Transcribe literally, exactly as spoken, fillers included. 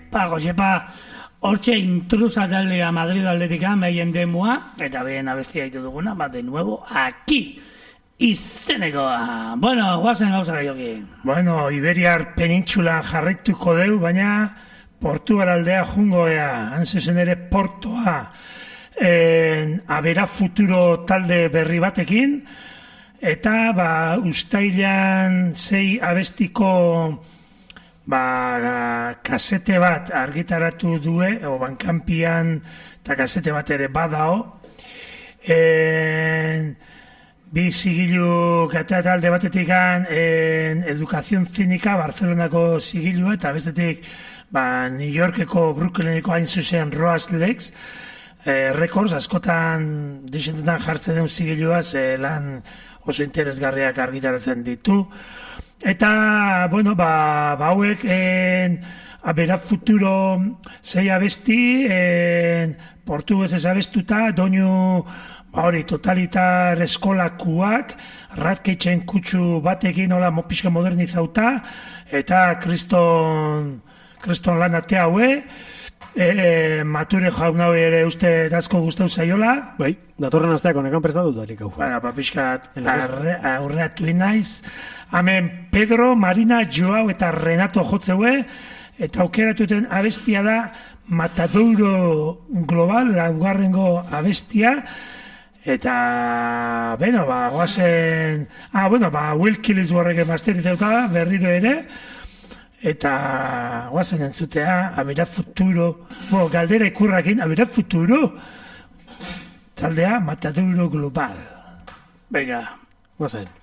Josepa, Josepa, hortxe intrusa taldea Madrid Atletica, meien demua, eta behen abestia ditu duguna, bat de nuevo, aquí, izenekoa. Bueno, guazen gauza gaioki. Bueno, Iberiar penintxulan jarraituko deu, baina Portugal aldea jungoea, hanzuzen ere Portoa, en, abera futuro talde berri batekin, eta ba, ustailan zei abestiko ba, kasete bat argitaratu due, o bankanpian eta kasete bat ere badao. En, bi zigilu eta talde batetik en Educación Cínica, Barcelonako zigilu, eta bestetik ba, New Yorkeko, Brooklyneko hain zuzen Roas Legs, eh, Records, askotan disentetan jartzen den zigilua, ze lan oso interesgarriak argitaratzen ditu. Eta, bueno, ba, ba hauek, en, abera futuro zei abesti, en, portuguesez abestuta, doinu, ba hori, totalitar eskolakuak, ratkeitzen kutsu batekin, hola, pixka modernizauta, eta kriston, kriston lan atea haue, e, e, mature jaun hau ere uste asko gustau zaiola. Bai, datorren asteak honekan prestatu darik hau. Baina, pa pixkat aurreatu inaiz. Hemen Pedro, Marina, Joao eta Renato jotzeue, eta aukeratuten abestia da Matadouro Global, laugarrengo abestia, eta, bueno, ba, goazen, ah, bueno, ba, Will Killis borreke masterizauta berriro ere, eta goazen entzutea, abera futuro, bo, galdera ikurrakin, abera futuro, taldea Matadouro Global. Venga. Goazen.